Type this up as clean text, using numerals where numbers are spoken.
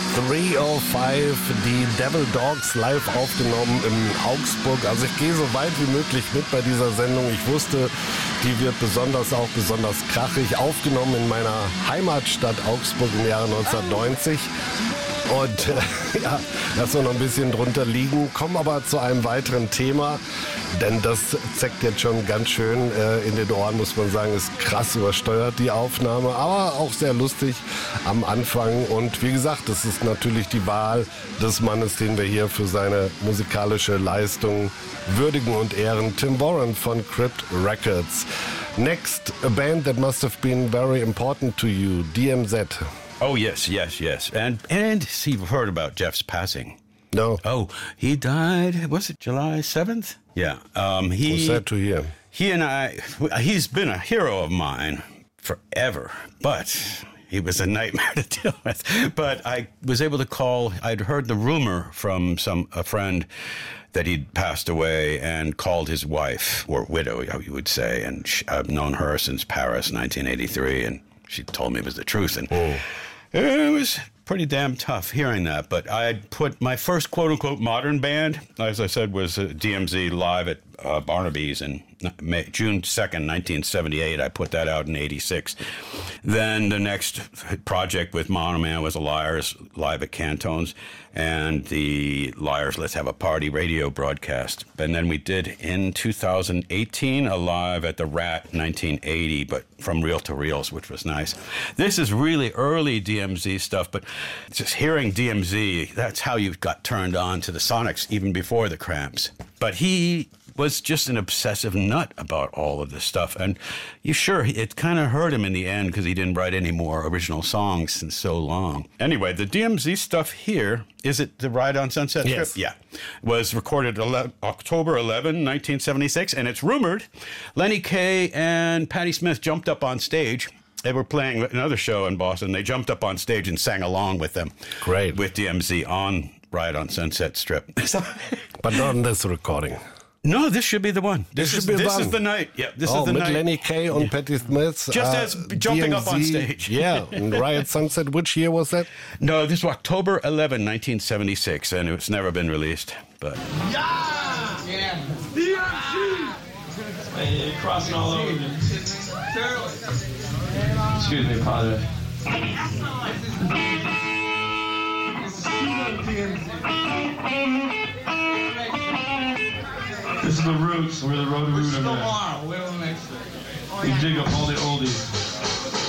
305, die Devil Dogs live aufgenommen in Augsburg. Also ich gehe so weit wie möglich mit bei dieser Sendung. Ich wusste, die wird besonders krachig, aufgenommen in meiner Heimatstadt Augsburg im Jahre 1990. Und ja, lass noch ein bisschen drunter liegen. Kommen aber zu einem weiteren Thema, denn das zeckt jetzt schon ganz schön in den Ohren, muss man sagen. Ist krass übersteuert, die Aufnahme, aber auch sehr lustig am Anfang. Und wie gesagt, das ist natürlich die Wahl des Mannes, den wir hier für seine musikalische Leistung würdigen und ehren. Tim Warren von Crypt Records. Next, a band that must have been very important to you, DMZ. Oh, yes. And you've heard about Jeff's passing. No. Oh, he died, was it July 7th? Yeah. Was sad to hear. He's been a hero of mine forever, but he was a nightmare to deal with. But I was able to call, I'd heard the rumor from a friend that he'd passed away, and called his wife, or widow, you would say, and I've known her since Paris, 1983, and she told me it was the truth, and it was pretty damn tough hearing that. But I had put my first quote-unquote modern band, as I said, was DMZ live at Barnaby's in June 2nd, 1978. I put that out in 86. Then the next project with Monoman was the Liars live at Cantones, and the Liars Let's Have a Party radio broadcast. And then we did in 2018 a live at the Rat 1980, but from reel to reels, which was nice. This is really early DMZ stuff, but just hearing DMZ, that's how you got turned on to the Sonics even before the Cramps. But he was just an obsessive nut about all of this stuff. And it kind of hurt him in the end because he didn't write any more original songs in so long. Anyway, the DMZ stuff here, is it the Ride on Sunset Strip? Yes. Yeah. Was recorded October 11, 1976, and it's rumored Lenny Kaye and Patti Smith jumped up on stage. They were playing another show in Boston. They jumped up on stage and sang along with them. Great. With DMZ on Ride on Sunset Strip. But not on this recording. No, this should be the one. This is the night. Yeah, this is the night. Lenny Kaye and Patti Smith. Just as jumping DMZ, up on stage. Yeah, and Riot Sunset. Which year was that? No, this was October 11, 1976, and it's never been released. But Yeah! DMZ! You're crossing all over me. Excuse me, Padre. This is the Roots. We're the Road to Roots. We dig up all the oldies.